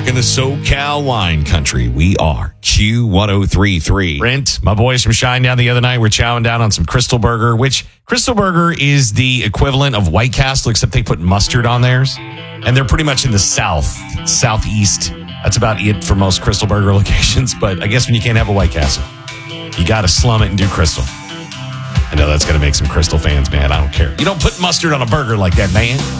in the SoCal wine country. We are Q1033. Brent, my boys from Shinedown the other night were chowing down on some Crystal Burger, which Crystal Burger is the equivalent of White Castle, except they put mustard on theirs. And they're pretty much in the southeast. That's about it for most Crystal Burger locations. But I guess when you can't have a White Castle, you got to slum it and do Crystal. I know that's going to make some Crystal fans mad. I don't care. You don't put mustard on a burger like that, man.